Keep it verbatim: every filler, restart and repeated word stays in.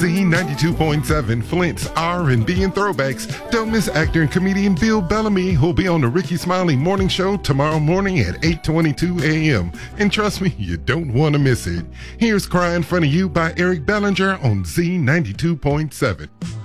Z ninety-two point seven, Flint's R and B and throwbacks. Don't miss actor and comedian Bill Bellamy, who'll be on the Ricky Smiley Morning Show tomorrow morning at eight twenty-two a.m. And trust me, you don't want to miss it. Here's Cry in Front of You by Eric Bellinger on Z ninety-two point seven.